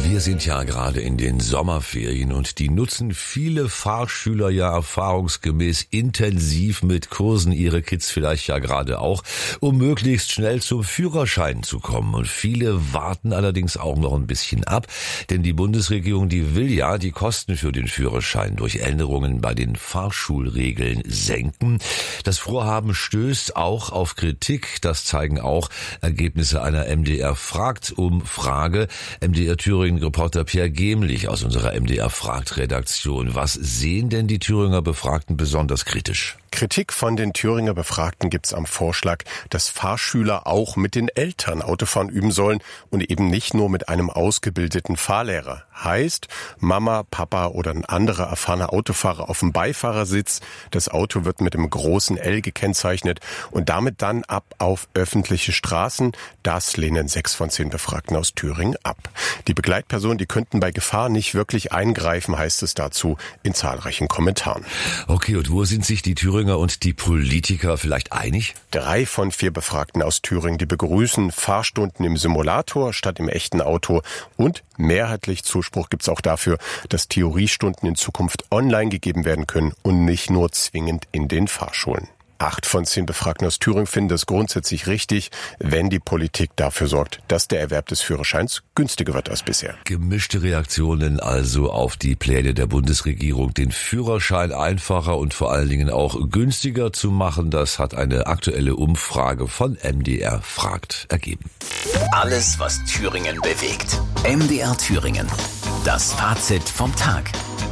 Wir sind ja gerade in den Sommerferien und die nutzen viele Fahrschüler ja erfahrungsgemäß intensiv mit Kursen, ihre Kids vielleicht ja gerade auch, um möglichst schnell zum Führerschein zu kommen. Und viele warten allerdings auch noch ein bisschen ab, denn die Bundesregierung, die will ja die Kosten für den Führerschein durch Änderungen bei den Fahrschulregeln senken. Das Vorhaben stößt auch auf Kritik, das zeigen auch Ergebnisse einer MDR-Fragt-Umfrage. MDR Thüringen-Reporter Pierre Gemlich aus unserer MDR-Fragt-Redaktion. Was sehen denn die Thüringer Befragten besonders kritisch? Kritik von den Thüringer Befragten gibt's am Vorschlag, dass Fahrschüler auch mit den Eltern Autofahren üben sollen und eben nicht nur mit einem ausgebildeten Fahrlehrer. Heißt, Mama, Papa oder ein anderer erfahrener Autofahrer auf dem Beifahrersitz. Das Auto wird mit einem großen L gekennzeichnet und damit dann ab auf öffentliche Straßen. Das lehnen 6 von 10 Befragten aus Thüringen ab. Die Begleitpersonen, die könnten bei Gefahr nicht wirklich eingreifen, heißt es dazu in zahlreichen Kommentaren. Okay, und wo sind sich die Thüringer und die Politiker vielleicht einig? 3 von 4 Befragten aus Thüringen, die begrüßen Fahrstunden im Simulator statt im echten Auto und mehrheitlich Zuspruch gibt's auch dafür, dass Theoriestunden in Zukunft online gegeben werden können und nicht nur zwingend in den Fahrschulen. 8 von 10 Befragten aus Thüringen finden es grundsätzlich richtig, wenn die Politik dafür sorgt, dass der Erwerb des Führerscheins günstiger wird als bisher. Gemischte Reaktionen also auf die Pläne der Bundesregierung, den Führerschein einfacher und vor allen Dingen auch günstiger zu machen. Das hat eine aktuelle Umfrage von MDR Fragt ergeben. Alles, was Thüringen bewegt. MDR Thüringen. Das Fazit vom Tag.